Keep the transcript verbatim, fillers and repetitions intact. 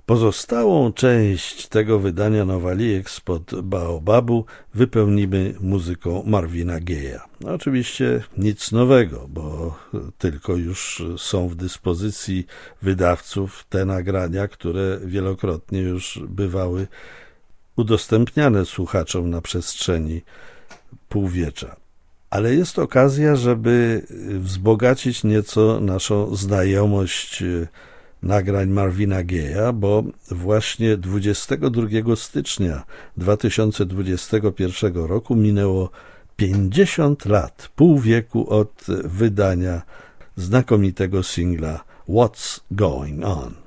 Pozostałą część tego wydania Nowalijek spod Baobabu wypełnimy muzyką Marvina Gaye'a. No, oczywiście nic nowego, bo tylko już są w dyspozycji wydawców te nagrania, które wielokrotnie już bywały udostępniane słuchaczom na przestrzeni półwiecza. Ale jest okazja, żeby wzbogacić nieco naszą znajomość nagrań Marvina Gaye'a, bo właśnie dwudziestego drugiego stycznia dwa tysiące dwudziestego pierwszego roku minęło pięćdziesiąt lat, pół wieku od wydania znakomitego singla What's Going On.